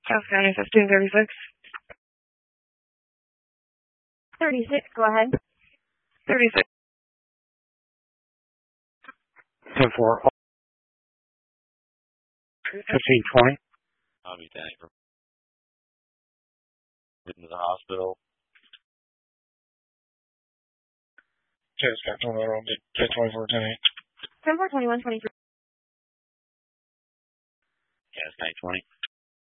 South County 1536. 36, go ahead. 36. 10-4. 1520. I'll be standing for getting to the hospital. Okay, Scott, 24, 10-8. 10-4, 21, 23. Yeah, it's 920.